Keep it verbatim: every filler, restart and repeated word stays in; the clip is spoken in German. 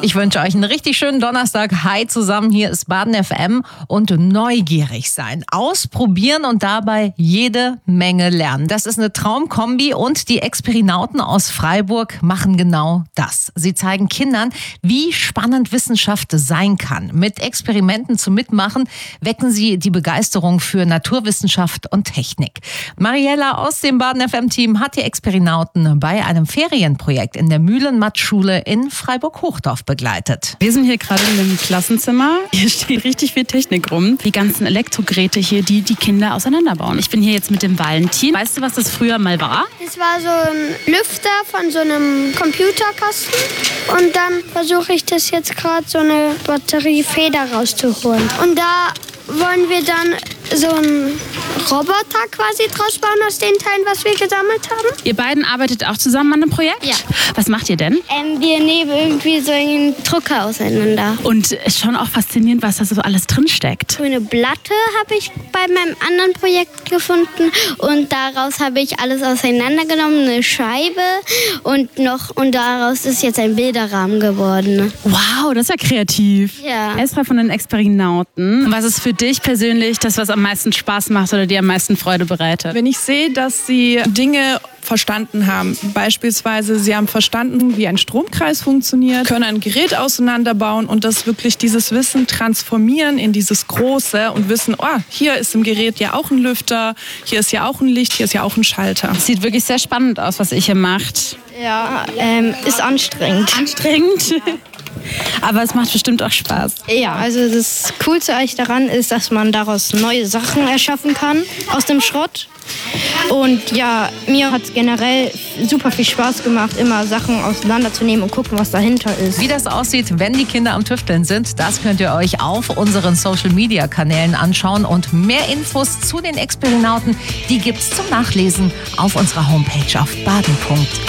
Ich wünsche euch einen richtig schönen Donnerstag. Hi zusammen, hier ist Baden F M und neugierig sein, ausprobieren und dabei jede Menge lernen. Das ist eine Traumkombi und die Experinauten aus Freiburg machen genau das. Sie zeigen Kindern, wie spannend Wissenschaft sein kann. Mit Experimenten zum Mitmachen wecken sie die Begeisterung für Naturwissenschaft und Technik. Mariella aus dem Baden F M-Team hat die Experinauten bei einem Ferienprojekt in der Mühlenmatt-Schule in Freiburg-Hochdorf begleitet. Wir sind hier gerade in einem Klassenzimmer. Hier steht richtig viel Technik rum. Die ganzen Elektrogeräte hier, die die Kinder auseinanderbauen. Ich bin hier jetzt mit dem Valentin. Weißt du, was das früher mal war? Das war so ein Lüfter von so einem Computerkasten. Und dann versuche ich das jetzt gerade so eine Batteriefeder rauszuholen. Und da wollen wir dann so einen Roboter quasi draus bauen aus den Teilen, was wir gesammelt haben. Ihr beiden arbeitet auch zusammen an einem Projekt? Ja. Was macht ihr denn? Ähm, wir nehmen irgendwie so einen Drucker auseinander. Und ist schon auch faszinierend, was da so alles drin steckt. So eine Platte habe ich bei meinem anderen Projekt gefunden und daraus habe ich alles auseinandergenommen, eine Scheibe und noch und daraus ist jetzt ein Bilderrahmen geworden. Wow, das ist ja kreativ. Ja. Esra von den Experinauten. Was ist für dich persönlich das, was am meisten Spaß macht oder dir am meisten Freude bereitet? Wenn ich sehe, dass sie Dinge verstanden haben, beispielsweise sie haben verstanden, wie ein Stromkreis funktioniert, können ein Gerät auseinanderbauen und das wirklich dieses Wissen transformieren in dieses Große und wissen, oh, hier ist im Gerät ja auch ein Lüfter, hier ist ja auch ein Licht, hier ist ja auch ein Schalter. Sieht wirklich sehr spannend aus, was ihr hier macht. Ja, ähm, ist anstrengend. Anstrengend? Aber es macht bestimmt auch Spaß. Ja, also das Coolste eigentlich daran ist, dass man daraus neue Sachen erschaffen kann aus dem Schrott. Und ja, mir hat es generell super viel Spaß gemacht, immer Sachen auseinanderzunehmen und gucken, was dahinter ist. Wie das aussieht, wenn die Kinder am Tüfteln sind, das könnt ihr euch auf unseren Social-Media-Kanälen anschauen. Und mehr Infos zu den Experinauten, die gibt's zum Nachlesen auf unserer Homepage auf baden punkt